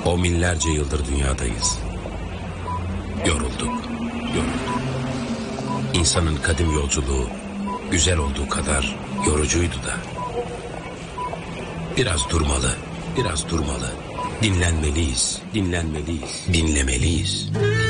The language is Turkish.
O binlerce yıldır dünyadayız. Yorulduk. İnsanın kadim yolculuğu güzel olduğu kadar yorucuydu da. Biraz durmalı. Dinlenmeliyiz. Dinlemeliyiz.